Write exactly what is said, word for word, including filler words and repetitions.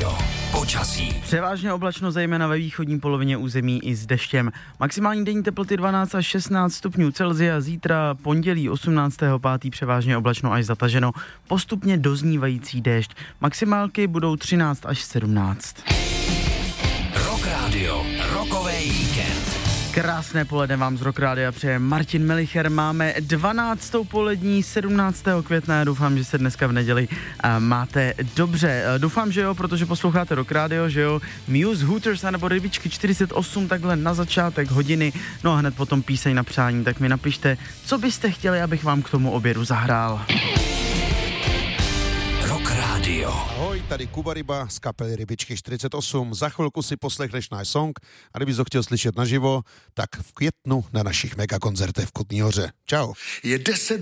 Radio. Počasí. Převážně oblačno, zejména ve východní polovině území i s deštěm. Maximální denní teploty dvanáct až šestnáct stupňů Celsia. Zítra pondělí osmnáctého pátého převážně oblačno až zataženo. Postupně doznívající déšť. Maximálky budou třináct až sedmnáct. Rock Radio. Rockový víkend. Krásné poledne vám z Rock Rádia přeje Martin Melicher. Máme dvanáctou polední sedmnáctého května. Já doufám, že se dneska v neděli máte dobře. Doufám, že jo, protože posloucháte Rock Radio, že jo. Muse, Hooters anebo Rybičky čtyřicet osm takhle na začátek hodiny. No a hned potom píseň na přání. Tak mi napište, co byste chtěli, abych vám k tomu obědu zahrál. Rock Radio. Ahoj, tady Kuba Ryba z kapely Rybičky čtyřicet osm. Za chvilku si poslechneš náš song a kdybys ho chtěl slyšet naživo, tak v květnu na našich megakoncertech v Kutní Hoře. Čau. Je deset